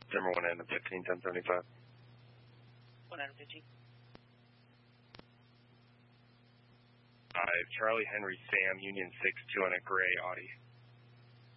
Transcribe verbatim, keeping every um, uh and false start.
Denver one N fifteen, ten seventy-five. one N fifteen. Five, Charlie Henry Sam, Union six two on a gray Audi.